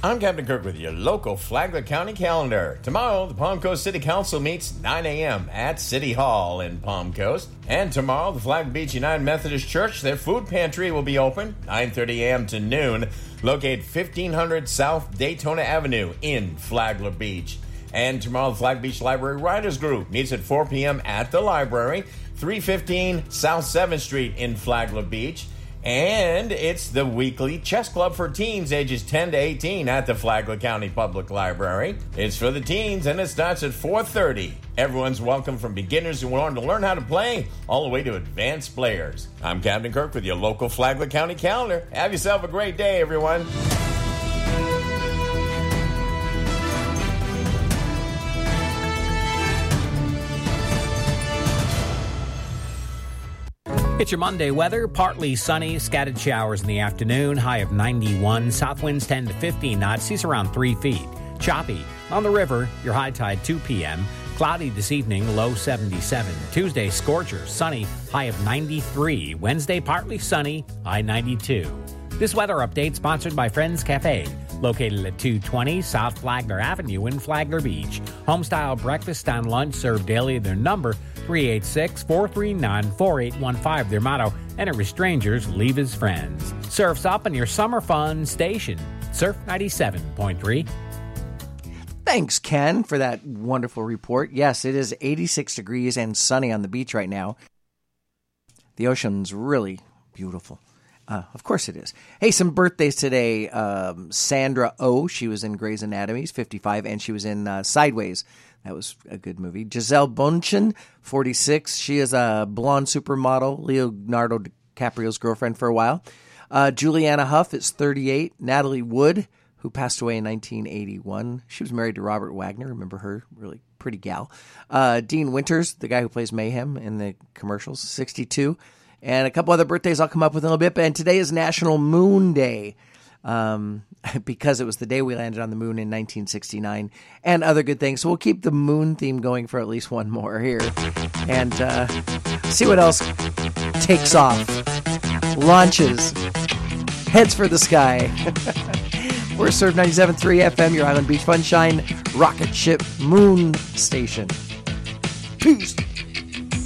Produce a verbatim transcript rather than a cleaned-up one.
I'm Captain Kirk with your local Flagler County calendar. Tomorrow, the Palm Coast City Council meets nine a.m. at City Hall in Palm Coast. And tomorrow, the Flagler Beach United Methodist Church, their food pantry will be open nine thirty a.m. to noon, located fifteen hundred South Daytona Avenue in Flagler Beach. And tomorrow, the Flagler Beach Library Writers Group meets at four p.m. at the library, three fifteen South seventh Street in Flagler Beach. And it's the weekly chess club for teens ages ten to eighteen at the Flagler County Public Library. It's for the teens and it starts at four thirty. Everyone's welcome, from beginners who want to learn how to play all the way to advanced players. I'm Captain Kirk with your local Flagler County calendar. Have yourself a great day, everyone. It's your Monday weather. Partly sunny, scattered showers in the afternoon. High of ninety-one. South winds ten to fifteen knots. Seas around three feet. Choppy. On the river, your high tide two p.m. Cloudy this evening, low seventy-seven. Tuesday, scorcher, sunny, high of ninety-three. Wednesday, partly sunny, high ninety-two. This weather update sponsored by Friends Cafe, located at two twenty South Flagler Avenue in Flagler Beach. Homestyle breakfast and lunch served daily. Their number, three eight six, four three nine, four eight one five. Their motto, enter as strangers, leave as friends. Surf's up on your summer fun station. Surf ninety-seven point three. Thanks, Ken, for that wonderful report. Yes, it is eighty-six degrees and sunny on the beach right now. The ocean's really beautiful. Uh, of course it is. Hey, some birthdays today. Um, Sandra Oh, she was in Grey's Anatomy, fifty-five, and she was in uh, Sideways. That was a good movie. Giselle Bundchen, forty-six. She is a blonde supermodel, Leonardo DiCaprio's girlfriend for a while. Uh, Juliana Huff is thirty-eight. Natalie Wood, who passed away in nineteen eighty-one. She was married to Robert Wagner. Remember her? Really pretty gal. Uh, Dean Winters, the guy who plays Mayhem in the commercials, sixty-two. And a couple other birthdays I'll come up with in a little bit. And today is National Moon Day, um, because it was the day we landed on the moon in nineteen sixty-nine, and other good things. So we'll keep the moon theme going for at least one more here, and uh, see what else takes off, launches, heads for the sky. We're Surf ninety-seven point three F M, your Island Beach Funshine rocket ship moon station. Peace.